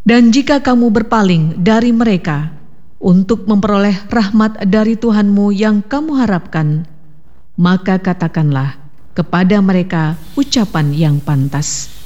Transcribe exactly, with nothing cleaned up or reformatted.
Dan jika kamu berpaling dari mereka untuk memperoleh rahmat dari Tuhanmu yang kamu harapkan, maka katakanlah kepada mereka ucapan yang pantas.